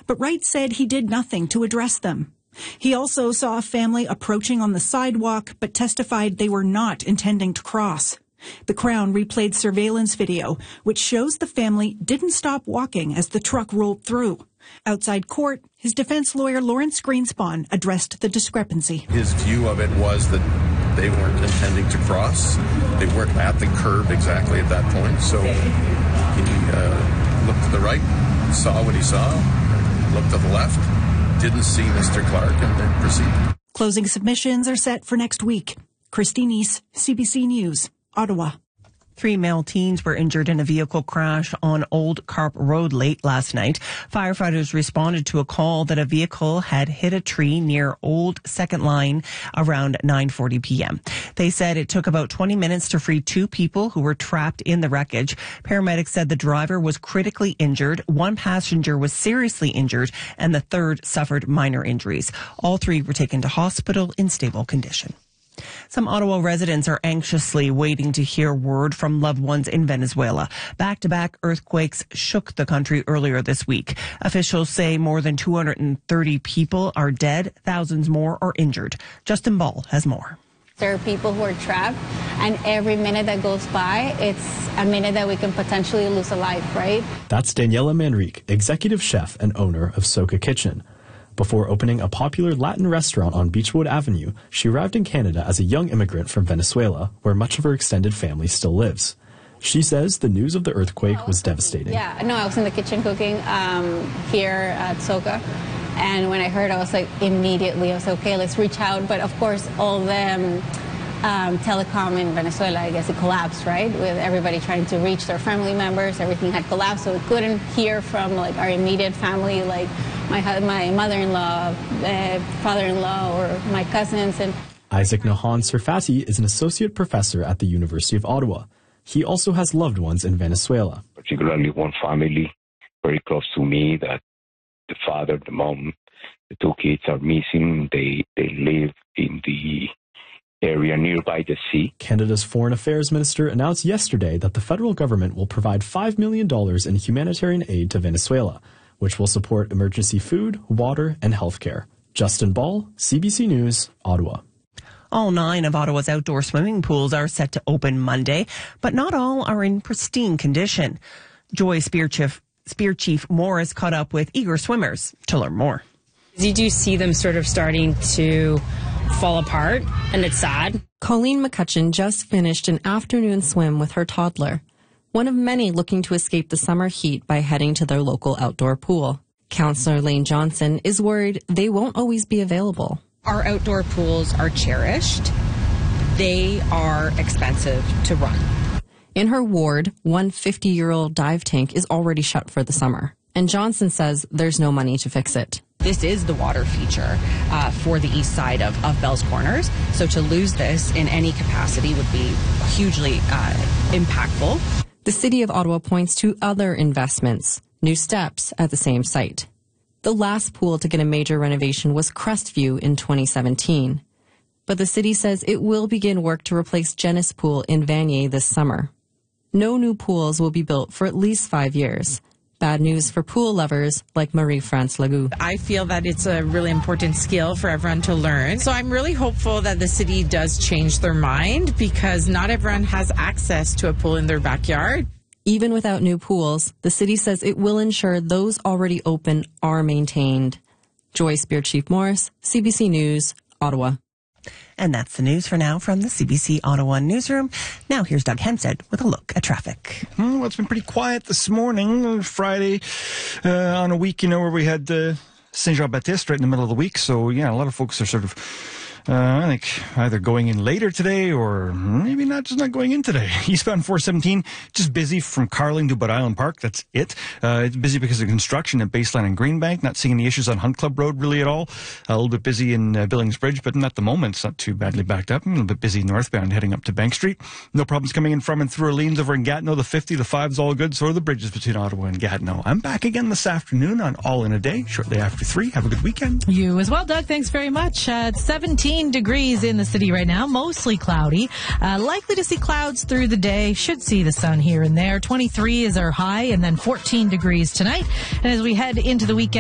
but Wright said he did nothing to address them. He also saw a family approaching on the sidewalk, but testified they were not intending to cross. The Crown replayed surveillance video, which shows the family didn't stop walking as the truck rolled through. Outside court, his defense lawyer Lawrence Greenspan addressed the discrepancy. His view of it was that they weren't intending to cross. They weren't at the curb exactly at that point. So he looked to the right, saw what he saw, looked to the left, didn't see Mr. Clark, and then proceeded. Closing submissions are set for next week. Christine East, CBC News, Ottawa. 3 male teens were injured in a vehicle crash on Old Carp Road late last night. Firefighters responded to a call that a vehicle had hit a tree near Old Second Line around 9:40 p.m. They said it took about 20 minutes to free 2 people who were trapped in the wreckage. Paramedics said the driver was critically injured, 1 passenger was seriously injured, and the third suffered minor injuries. All 3 were taken to hospital in stable condition. Some Ottawa residents are anxiously waiting to hear word from loved ones in Venezuela. Back-to-back earthquakes shook the country earlier this week. Officials say more than 230 people are dead, thousands more are injured. Justin Ball has more. There are people who are trapped, and every minute that goes by, it's a minute that we can potentially lose a life, right? That's Daniela Manrique, executive chef and owner of Soka Kitchen. Before opening a popular Latin restaurant on Beechwood Avenue, she arrived in Canada as a young immigrant from Venezuela, where much of her extended family still lives. She says the news of the earthquake was devastating. Yeah, no, I was in the kitchen cooking here at Soka, and when I heard, I was like, immediately, I was like, okay, let's reach out. But of course, all the telecom in Venezuela, I guess it collapsed, right? With everybody trying to reach their family members, everything had collapsed, so we couldn't hear from like our immediate family, like my mother-in-law, father-in-law, or my cousins. And Isaac Nahan Serfati is an associate professor at the University of Ottawa. He also has loved ones in Venezuela. Particularly one family very close to me, that the father, the mom, the 2 kids are missing. They live in the area nearby the sea. Canada's Foreign Affairs Minister announced yesterday that the federal government will provide $5 million in humanitarian aid to Venezuela, which will support emergency food, water, and healthcare. Justin Ball, CBC News, Ottawa. All 9 of Ottawa's outdoor swimming pools are set to open Monday, but not all are in pristine condition. Joy Spear Chief Morris caught up with eager swimmers to learn more. You do see them sort of starting to fall apart, and it's sad. Colleen McCutcheon just finished an afternoon swim with her toddler, one of many looking to escape the summer heat by heading to their local outdoor pool. Councillor Lane Johnson is worried they won't always be available. Our outdoor pools are cherished. They are expensive to run. In her ward, one 50-year-old dive tank is already shut for the summer, and Johnson says there's no money to fix it. This is the water feature for the east side of Bell's Corners. So to lose this in any capacity would be hugely impactful. The City of Ottawa points to other investments, new steps at the same site. The last pool to get a major renovation was Crestview in 2017. But the city says it will begin work to replace Genis Pool in Vanier this summer. No new pools will be built for at least 5 years. Bad news for pool lovers like Marie-France Legout. I feel that it's a really important skill for everyone to learn. So I'm really hopeful that the city does change their mind, because not everyone has access to a pool in their backyard. Even without new pools, the city says it will ensure those already open are maintained. Joy Spear Chief Morris, CBC News, Ottawa. And that's the news for now from the CBC Ottawa newsroom. Now here's Doug Hemstead with a look at traffic. Well, it's been pretty quiet this morning, Friday, on a week, where we had Saint Jean-Baptiste right in the middle of the week. So, yeah, a lot of folks are sort of, I think, either going in later today or maybe just not going in today. Eastbound 417, just busy from Carling to Bud Island Park. That's it. It's busy because of construction at Baseline and Greenbank. Not seeing any issues on Hunt Club Road really at all. A little bit busy in Billings Bridge, but at the moment it's not too badly backed up. A little bit busy northbound heading up to Bank Street. No problems coming in from and through Orleans over in Gatineau. The 50, the 5's all good. So are the bridges between Ottawa and Gatineau. I'm back again this afternoon on All in a Day, shortly after 3. Have a good weekend. You as well, Doug. Thanks very much. It's 17 degrees in the city right now, mostly cloudy. Likely to see clouds through the day. Should see the sun here and there. 23 is our high, and then 14 degrees tonight. And as we head into the weekend,